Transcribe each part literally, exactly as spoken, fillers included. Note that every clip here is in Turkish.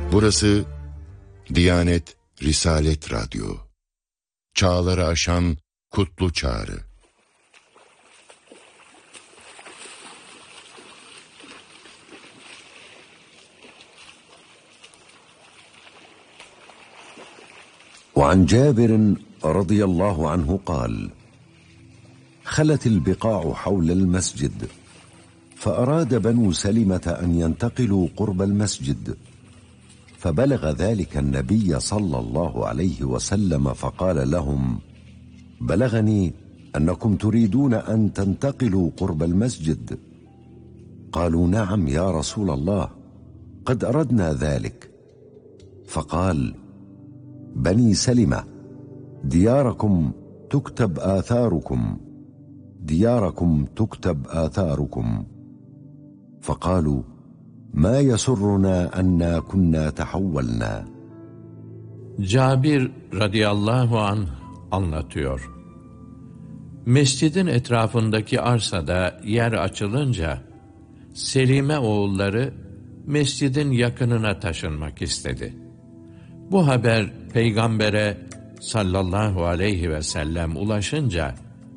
Burası Diyanet Risalet Radyo. Çağları aşan kutlu çağrı. وعن جابر رضي الله عنه قال: خلت البقاع حول المسجد، فأراد بنو سلمة أن ينتقلوا قرب المسجد، فبلغ ذلك النبي صلى الله عليه وسلم فقال لهم: بلغني أنكم تريدون أن تنتقلوا قرب المسجد. قالوا: نعم يا رسول الله، قد أردنا ذلك. فقال: بني سلمة، دياركم تكتب آثاركم، دياركم تكتب آثاركم. فقالوا: ما يسرنا أننا كنا تحولنا. Cabir radıyallahu anh anlatıyor. Mescidin etrafındaki arsada yer açılınca Selime oğulları mescidin yakınına taşınmak istedi. Bu haber Peygamber'e sallallahu aleyhi ve sellem ulaşınca,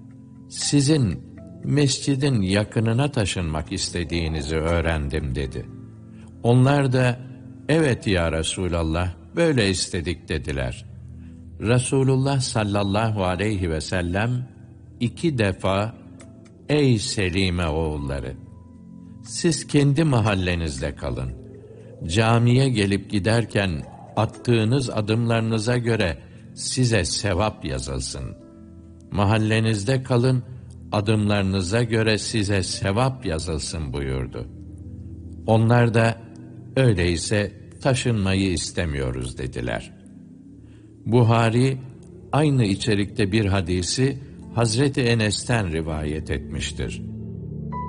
sizin mescidin yakınına taşınmak istediğinizi öğrendim dedi. Onlar da, evet ya Resulallah, böyle istedik dediler. Resulullah sallallahu aleyhi ve sellem iki defa, ey Selime oğulları, siz kendi mahallenizde kalın. Camiye gelip giderken attığınız adımlarınıza göre size sevap yazılsın. Mahallenizde kalın, adımlarınıza göre size sevap yazılsın buyurdu. Onlar da, öyleyse taşınmayı istemiyoruz dediler. Buhari, aynı içerikte bir hadisi Hazreti Enes'ten rivayet etmiştir.